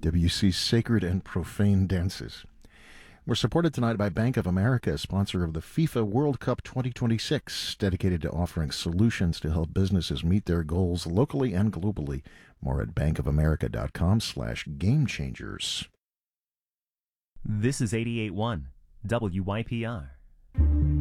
WC's Sacred and Profane Dances. We're supported tonight by Bank of America, sponsor of the FIFA World Cup 2026, dedicated to offering solutions to help businesses meet their goals locally and globally. More at bankofamerica.com/gamechangers. This is 88.1 WYPR.